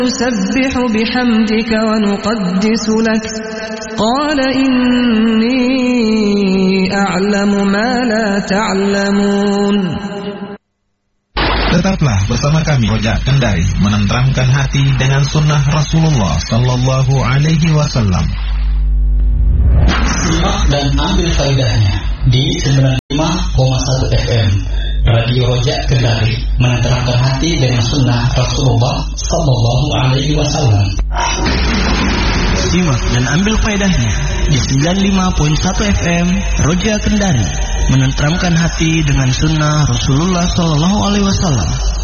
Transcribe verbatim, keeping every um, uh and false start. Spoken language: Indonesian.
نسبح بحمدك ونقدس لك قال إني أعلم ما لا تعلمون. Tetaplah bersama kami Rojak Kendari, menenteramkan hati dengan sunnah Rasulullah Sallallahu Alaihi Wasallam. Simak dan ambil faedahnya di sembilan puluh lima koma satu F M Radio Rojak Kendari, menenteramkan hati dengan sunnah Rasulullah Sallallahu Alaihi Wasallam. Simak dan ambil faedahnya di sembilan puluh lima koma satu F M Rojak Kendari, menenteramkan hati dengan sunnah Rasulullah Sallallahu Alaihi Wasallam.